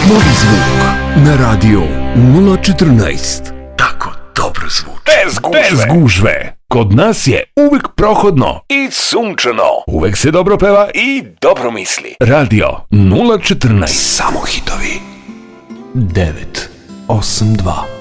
Novi zvuk na radio 014. Tako dobro zvuči. Bez gužve. Kod nas je uvek prohodno i sunčano. Uvek se dobro peva i dobro misli. Radio 014. Samo hitovi. 982